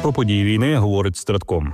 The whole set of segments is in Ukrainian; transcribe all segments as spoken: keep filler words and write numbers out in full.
Про події війни говорить Стратком.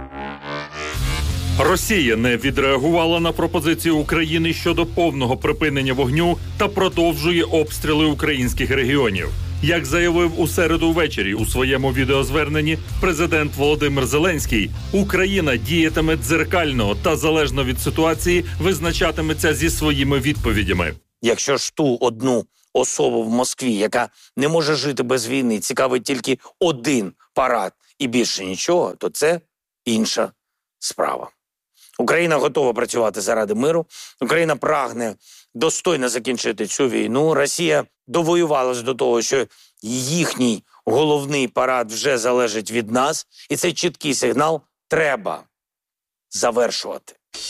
Росія не відреагувала на пропозицію України щодо повного припинення вогню та продовжує обстріли українських регіонів. Як заявив у середу ввечері у своєму відеозверненні президент Володимир Зеленський, Україна діятиме дзеркально та залежно від ситуації визначатиметься зі своїми відповідями. Якщо ж ту одну особу в Москві, яка не може жити без війни, цікавить тільки один парад і більше нічого, то це інша справа. Україна готова працювати заради миру. Україна прагне достойно закінчити цю війну. Росія довоювалась до того, що їхній головний парад вже залежить від нас. І цей чіткий сигнал треба завершувати.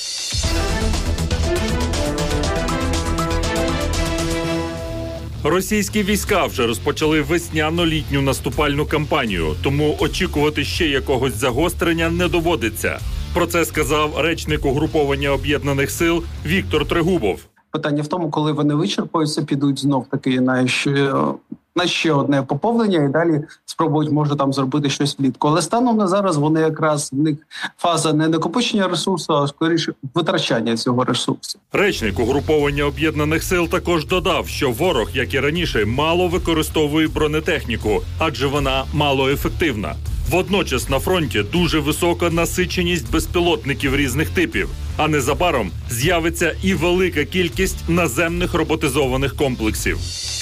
Російські війська вже розпочали весняно-літню наступальну кампанію, тому очікувати ще якогось загострення не доводиться. Про це сказав речник угруповання Об'єднаних сил Віктор Трегубов. Питання в тому, коли вони вичерпуються, підуть знов-таки на ще, на ще одне поповнення і далі спробують, може, там зробити щось влітку. Але станом на зараз вони якраз, в них фаза не накопичення ресурсу, а скоріше витрачання цього ресурсу. Речник угруповання Об'єднаних сил також додав, що ворог, як і раніше, мало використовує бронетехніку, адже вона малоефективна. Водночас на фронті дуже висока насиченість безпілотників різних типів, а незабаром з'явиться і велика кількість наземних роботизованих комплексів.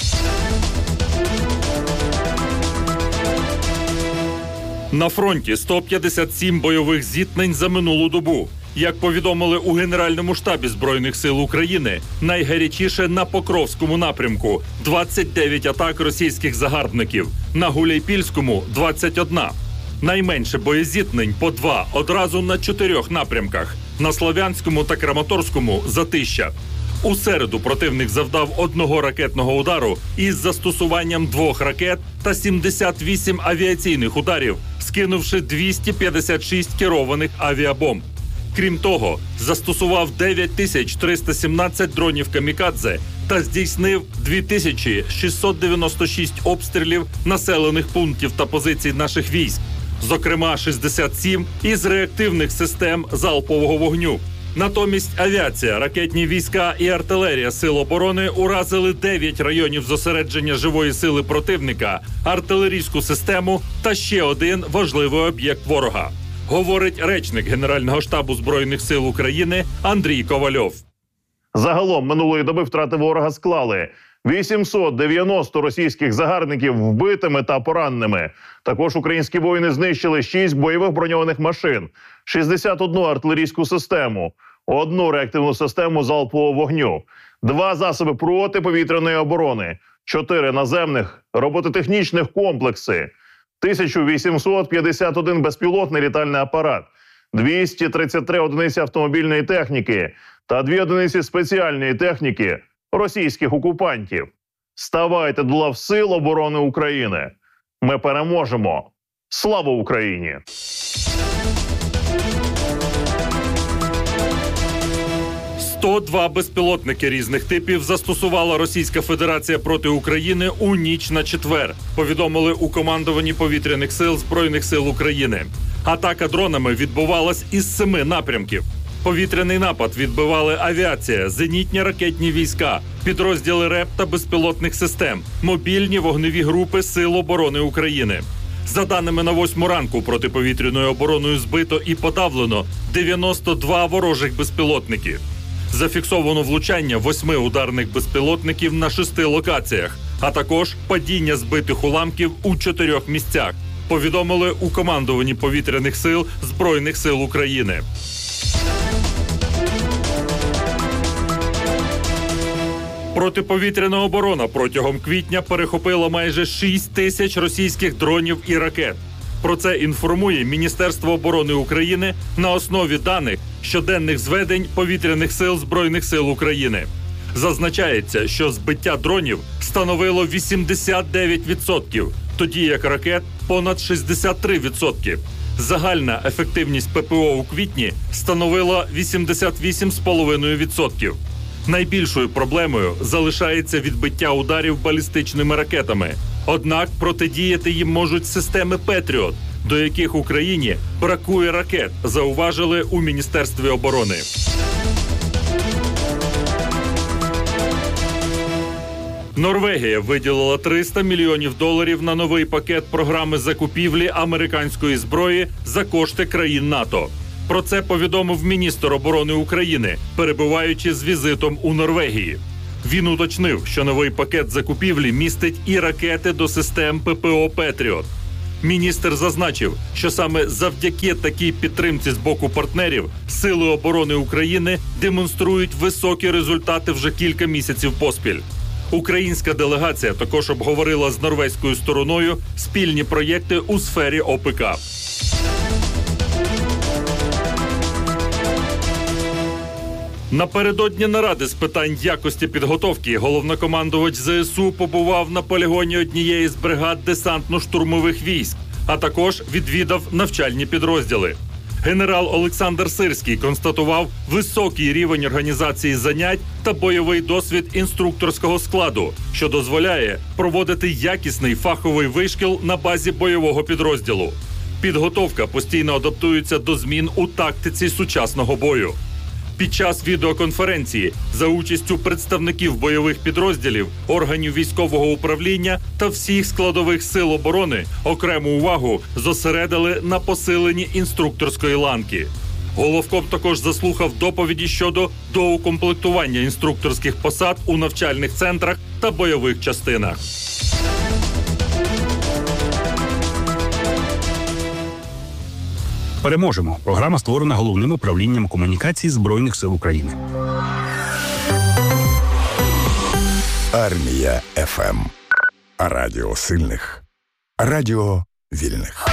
На фронті сто п'ятдесят сім бойових зіткнень за минулу добу. Як повідомили у Генеральному штабі Збройних сил України, найгарячіше на Покровському напрямку – двадцять дев'ять атак російських загарбників, на Гуляйпільському – двадцять один. Найменше боєзіткнень по два одразу на чотирьох напрямках – на Слов'янському та Краматорському – затища. У середу противник завдав одного ракетного удару із застосуванням двох ракет та сімдесят вісім авіаційних ударів, скинувши двісті п'ятдесят шість керованих авіабомб. Крім того, застосував дев'ять тисяч триста сімнадцять дронів камікадзе та здійснив дві тисячі шістсот дев'яносто шість обстрілів населених пунктів та позицій наших військ, зокрема шістдесят сім із реактивних систем залпового вогню. Натомість авіація, ракетні війська і артилерія Сил оборони уразили дев'ять районів зосередження живої сили противника, артилерійську систему та ще один важливий об'єкт ворога. Говорить речник Генерального штабу Збройних сил України Андрій Ковальов. Загалом минулої доби втрати ворога склали вісімсот дев'яносто російських загарбників вбитими та пораненими. Також українські воїни знищили шість бойових броньованих машин, шістдесят одну артилерійську систему, одну реактивну систему залпового вогню, два засоби протиповітряної оборони, чотири наземних робототехнічних комплекси, тисяча вісімсот п'ятдесят один безпілотний літальний апарат, двісті тридцять три одиниці автомобільної техніки та дві одиниці спеціальної техніки російських окупантів. Ставайте до лав Сил оборони України. Ми переможемо. Слава Україні! сто два безпілотники різних типів застосувала Російська Федерація проти України у ніч на четвер, повідомили у командуванні повітряних сил Збройних сил України. Атака дронами відбувалась із семи напрямків. Повітряний напад відбивали авіація, зенітні ракетні війська, підрозділи РЕП та безпілотних систем, мобільні вогневі групи Сил оборони України. За даними на восьму ранку, протиповітряною обороною збито і подавлено дев'яносто два ворожих безпілотники. Зафіксовано влучання восьми ударних безпілотників на шести локаціях, а також падіння збитих уламків у чотирьох місцях, повідомили у командуванні повітряних сил Збройних сил України. Протиповітряна оборона протягом квітня перехопила майже шість тисяч російських дронів і ракет. Про це інформує Міністерство оборони України на основі даних щоденних зведень повітряних сил Збройних сил України. Зазначається, що збиття дронів становило вісімдесят дев'ять відсотків, тоді як ракет – понад шістдесят три відсотки. Загальна ефективність ППО у квітні становила вісімдесят вісім цілих п'ять десятих відсотка. Найбільшою проблемою залишається відбиття ударів балістичними ракетами. Однак протидіяти їм можуть системи «Петріот». до яких Україні бракує ракет, зауважили у Міністерстві оборони. Норвегія виділила триста мільйонів доларів на новий пакет програми закупівлі американської зброї за кошти країн НАТО. Про це повідомив міністр оборони України, перебуваючи з візитом у Норвегії. Він уточнив, що новий пакет закупівлі містить і ракети до систем ППО «Петріот». Міністр зазначив, що саме завдяки такій підтримці з боку партнерів Сили оборони України демонструють високі результати вже кілька місяців поспіль. Українська делегація також обговорила з норвезькою стороною спільні проєкти у сфері ОПК. Напередодні наради з питань якості підготовки головнокомандувач ЗСУ побував на полігоні однієї з бригад десантно-штурмових військ, а також відвідав навчальні підрозділи. Генерал Олександр Сирський констатував високий рівень організації занять та бойовий досвід інструкторського складу, що дозволяє проводити якісний фаховий вишкіл на базі бойового підрозділу. Підготовка постійно адаптується до змін у тактиці сучасного бою. Під час відеоконференції за участю представників бойових підрозділів, органів військового управління та всіх складових сил оборони окрему увагу зосередили на посиленні інструкторської ланки. Головком також заслухав доповіді щодо доукомплектування інструкторських посад у навчальних центрах та бойових частинах. Переможемо. Програма створена Головним управлінням комунікацій Збройних сил України. Армія еф ем. Радіо сильних. Радіо вільних.